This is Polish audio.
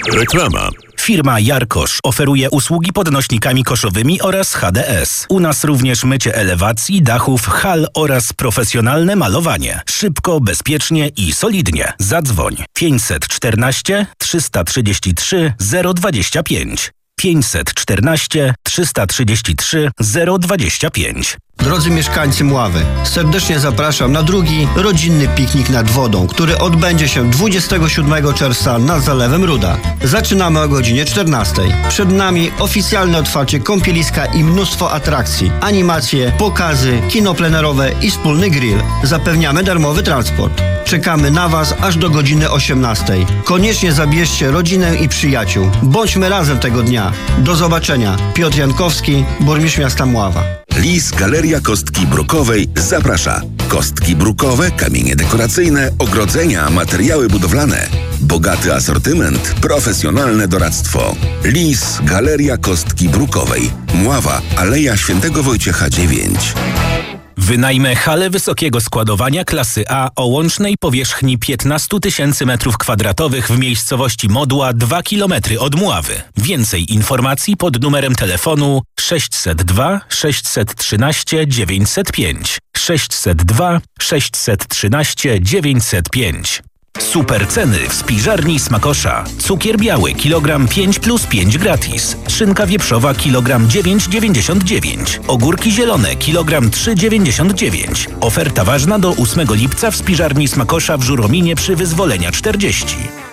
Reklama. Firma Jarkosz oferuje usługi podnośnikami koszowymi oraz HDS. U nas również mycie elewacji, dachów, hal oraz profesjonalne malowanie. Szybko, bezpiecznie i solidnie. Zadzwoń 514 333 025. 514 333 025. Drodzy mieszkańcy Mławy, serdecznie zapraszam na drugi rodzinny piknik nad wodą, który odbędzie się 27 czerwca nad Zalewem Ruda. Zaczynamy o godzinie 14. Przed nami oficjalne otwarcie kąpieliska i mnóstwo atrakcji, animacje, pokazy, kino plenerowe i wspólny grill. Zapewniamy darmowy transport. Czekamy na Was aż do godziny 18. Koniecznie zabierzcie rodzinę i przyjaciół. Bądźmy razem tego dnia. Do zobaczenia. Piotr Jankowski, burmistrz miasta Mława. Lis Galeria Kostki Brukowej zaprasza. Kostki brukowe, kamienie dekoracyjne, ogrodzenia, materiały budowlane. Bogaty asortyment, profesjonalne doradztwo. Lis Galeria Kostki Brukowej. Mława, Aleja Świętego Wojciecha 9. Wynajmę halę wysokiego składowania klasy A o łącznej powierzchni 15 000 m2 w miejscowości Modła 2 km od Mławy. Więcej informacji pod numerem telefonu 602 613 905. 602 613 905. Super ceny w spiżarni Smakosza. Cukier biały kilogram 5+5 gratis. Szynka wieprzowa kilogram 9,99. Ogórki zielone kilogram 3,99. Oferta ważna do 8 lipca w spiżarni Smakosza w Żurominie przy Wyzwolenia 40.